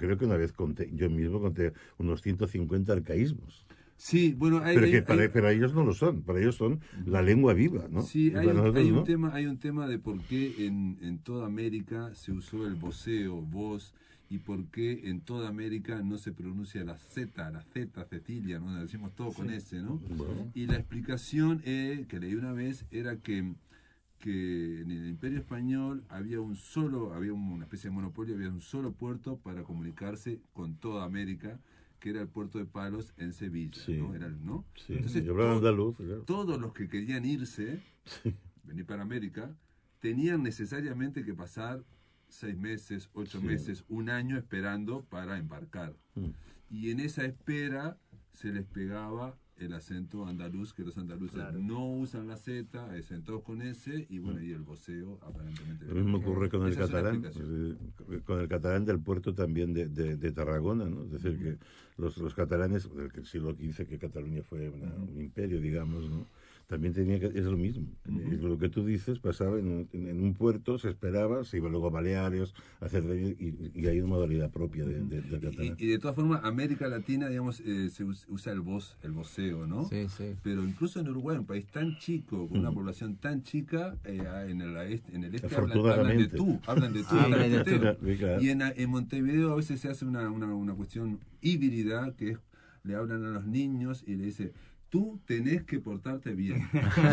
creo que una vez yo mismo conté unos 150 arcaísmos. Sí, bueno, pero ellos no lo son, para ellos son la lengua viva, ¿no? Sí, Nosotros, ¿no? hay un tema de por qué en toda América se usó el voceo, voz, y por qué en toda América no se pronuncia la Z, Cecilia, ¿no? Decimos todo con S, ¿no? Bueno. Y la explicación que leí una vez era que en el Imperio Español había una especie de monopolio, había un solo puerto para comunicarse con toda América, que era el puerto de Palos en Sevilla, Sí. ¿no? ¿No? Sí. Entonces, Yo hablaba andaluz, claro. todos los que querían irse, Sí. venir para América, tenían necesariamente que pasar 6 meses, 8 meses, un año esperando para embarcar. Y en esa espera se les pegaba el acento andaluz, que los andaluces no usan la Z, es todos con S, y bueno, y el voceo aparentemente. Lo mismo ocurre con el catalán, con el catalán del puerto también de Tarragona, ¿no? Es decir, que los catalanes, del siglo XV, que Cataluña fue un imperio, digamos, ¿no? También es lo mismo. Lo que tú dices pasaba en un puerto, se esperaba, se iba luego a Baleares, y hay una modalidad propia del catalán. Y de todas formas, América Latina, digamos, se usa el voceo, ¿no? Sí, sí. Pero incluso en Uruguay, un país tan chico, con una población tan chica, en el este hablan de tú. Y en Montevideo a veces se hace una cuestión híbrida, que es, le hablan a los niños y le dice: tú tenés que portarte bien.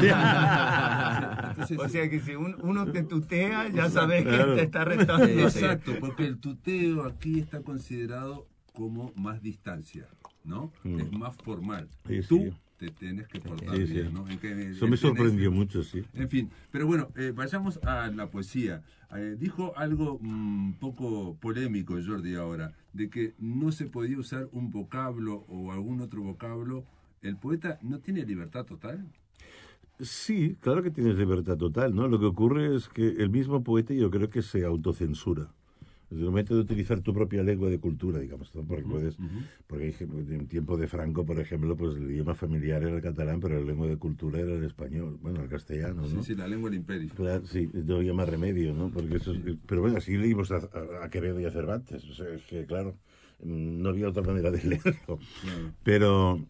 Entonces, o sea que si uno te tutea, ya sabes que te está retando. Exacto, porque el tuteo aquí está considerado como más distancia, ¿no? Es más formal. Sí, tú te tenés que portar bien, ¿no? Eso me sorprendió mucho, sí. En fin, pero bueno, vayamos a la poesía. Dijo algo un poco polémico Jordi ahora, de que no se podía usar un vocablo o algún otro vocablo. ¿El poeta no tiene libertad total? Sí, claro que tienes libertad total, ¿no? Lo que ocurre es que el mismo poeta yo creo que se autocensura. Desde el momento de utilizar tu propia lengua de cultura, digamos, ¿no? Porque porque en tiempo de Franco, por ejemplo, pues el idioma familiar era el catalán, pero la lengua de cultura era el español, bueno, el castellano, ¿no? Sí, la lengua del imperio. Claro, sí, no había más remedio, ¿no? Porque eso pero bueno, así leímos a Quevedo y a Cervantes, o sea, es que claro, no había otra manera de leerlo. Pero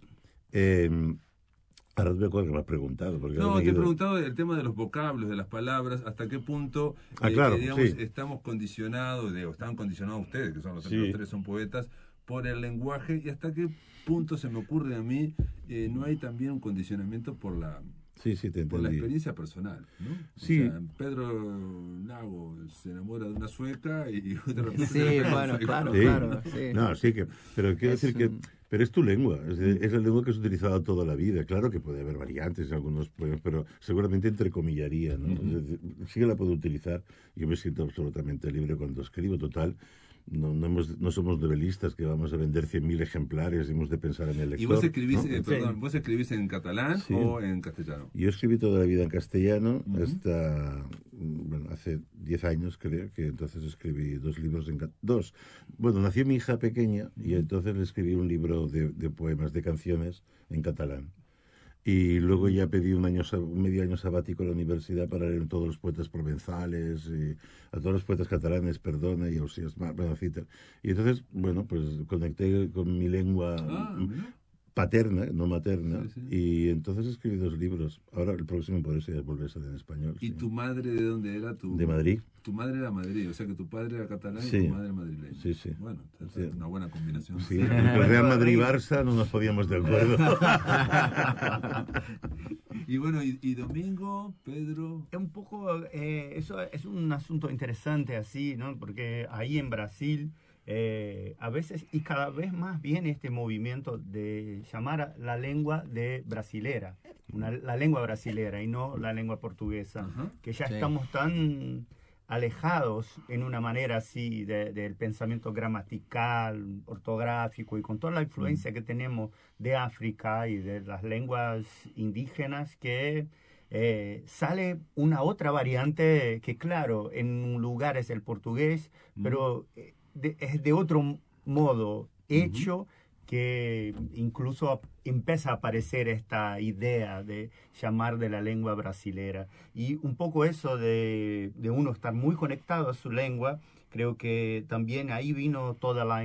ahora te me acuerdo que me has preguntado. Porque no, te he preguntado el tema de los vocablos, de las palabras, hasta qué punto estamos condicionados, estaban condicionados ustedes, que son los tres son poetas, por el lenguaje, y hasta qué punto se me ocurre a mí, no hay también un condicionamiento por la experiencia personal, ¿no? Sí. O sea, Pedro Lago se enamora de una sueca y otra claro. Sí. No, sí que, pero quiero decir que, pero es tu lengua, es la lengua que has utilizado toda la vida. Claro que puede haber variantes en algunos poemas, pero seguramente entrecomillaría, ¿no? Sí que la puedo utilizar. Yo me siento absolutamente libre cuando escribo, total. No somos novelistas que vamos a vender 100.000 ejemplares y hemos de pensar en el lector. ¿Y vos escribís, vos escribís en catalán o en castellano? Yo escribí toda la vida en castellano hasta, hace 10 años creo, que entonces escribí 2 libros Bueno, nació mi hija pequeña y entonces le escribí un libro de poemas, de canciones en catalán. Y luego ya pedí un medio año sabático a la universidad para leer a todos los poetas provenzales, y a todos los poetas catalanes, Perdona y Ausías, etc. Y entonces, bueno, pues conecté con mi lengua paterna, no materna, y entonces escribí 2 libros. Ahora el próximo podría ser volver a ser en español. ¿Y tu madre de dónde era? De Madrid. Tu madre era Madrid, o sea que tu padre era catalán y tu madre madrileña. Sí. Bueno, es una buena combinación. Sí, el Real Madrid-Barça no nos podíamos de acuerdo. Y bueno, y Domingo, Pedro. Un poco, eso es un asunto interesante así, ¿no? Porque ahí en Brasil, a veces y cada vez más viene este movimiento de llamar a la lengua de brasilera, la lengua brasilera y no la lengua portuguesa, que ya estamos tan alejados en una manera así del pensamiento gramatical, ortográfico y con toda la influencia que tenemos de África y de las lenguas indígenas que sale una otra variante que claro, en un lugar es el portugués, pero es de otro modo hecho que incluso empieza a aparecer esta idea de llamar de la lengua brasilera. Y un poco eso de uno estar muy conectado a su lengua, creo que también ahí vino toda la